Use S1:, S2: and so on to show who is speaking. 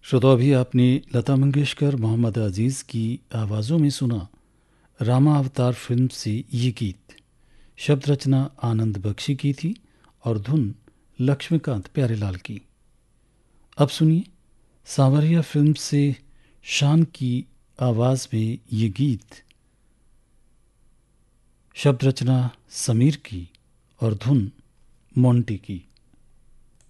S1: श्रोता, अभी आपने लता मंगेशकर, मोहम्मद अजीज़ की आवाज़ों में सुना रामा अवतार फिल्म से ये गीत। शब्द रचना आनंद बख्शी की थी और धुन लक्ष्मीकांत प्यारेलाल की। अब सुनिए सांवरिया फिल्म से शान की आवाज़ में ये गीत। शब्द रचना समीर की और धुन मोंटी की।